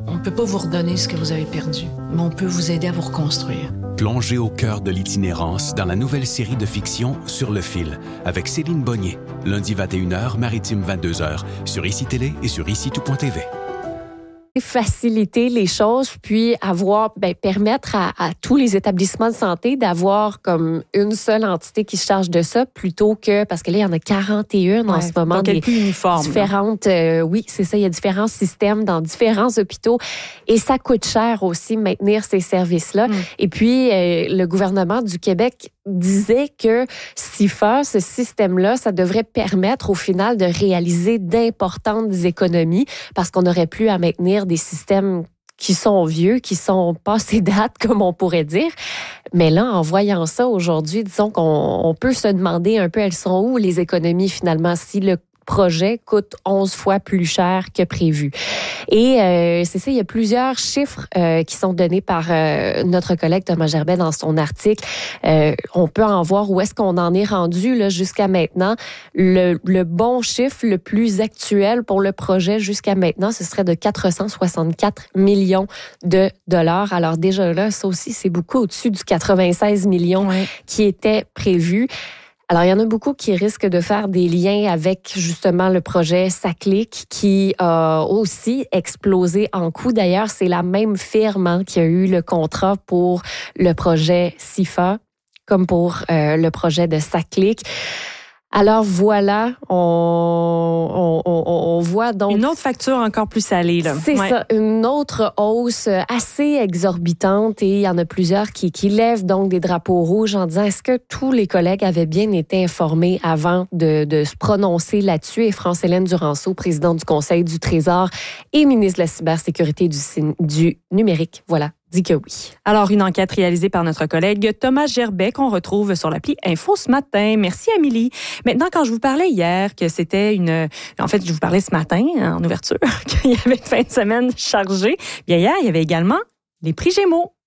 On ne peut pas vous redonner ce que vous avez perdu, mais on peut vous aider à vous reconstruire. Plongez au cœur de l'itinérance dans la nouvelle série de fiction Sur le fil, avec Céline Bonnier, lundi 21h, maritime 22h, sur ICI Télé et sur ICITout.tv. Faciliter les choses, puis permettre à tous les établissements de santé d'avoir comme une seule entité qui se charge de ça, plutôt que, parce que là, il y en a 41 en ce moment. Donc, elle est plus uniforme. Différentes, oui, c'est ça, il y a différents systèmes dans différents hôpitaux et ça coûte cher aussi maintenir ces services-là. Et puis, le gouvernement du Québec disait que SIFA, ce système-là, ça devrait permettre au final de réaliser d'importantes économies parce qu'on n'aurait plus à maintenir des systèmes qui sont vieux, qui sont passés date, comme on pourrait dire. Mais là, en voyant ça aujourd'hui, disons qu'on peut se demander un peu, elles sont où les économies finalement, si le projet coûte 11 fois plus cher que prévu. Et c'est ça, il y a plusieurs chiffres qui sont donnés par notre collègue Thomas Gerbet dans son article. On peut en voir où est-ce qu'on en est rendu là, jusqu'à maintenant. Le bon chiffre, le plus actuel pour le projet jusqu'à maintenant, ce serait de 464 millions de dollars. Alors déjà là, ça aussi, c'est beaucoup au-dessus du 96 millions qui était prévu. Alors, il y en a beaucoup qui risquent de faire des liens avec, justement, le projet SACLIC qui a aussi explosé en coût. D'ailleurs, c'est la même firme qui a eu le contrat pour le projet SIFA, comme pour le projet de SACLIC. Alors voilà, on voit donc... Une autre facture encore plus salée, là. C'est ça, une autre hausse assez exorbitante et il y en a plusieurs qui lèvent donc des drapeaux rouges en disant est-ce que tous les collègues avaient bien été informés avant de se prononcer là-dessus? Et France-Hélène Duranceau, présidente du Conseil du Trésor et ministre de la Cybersécurité du numérique, voilà, dit que oui. Alors, une enquête réalisée par notre collègue Thomas Gerbet qu'on retrouve sur l'appli Info ce matin. Merci, Amélie. Maintenant, quand je vous parlais hier que c'était En fait, je vous parlais ce matin, en ouverture, qu'il y avait une fin de semaine chargée, bien hier, il y avait également les prix Gémeaux.